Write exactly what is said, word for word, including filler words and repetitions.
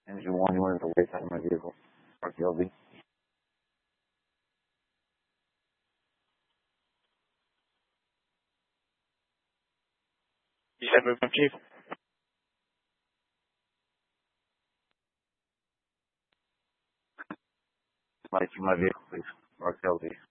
Engine one, you wanted to wait out of my vehicle. Park L V. You said move up, Chief? Lights in my vehicle, please. Park L V.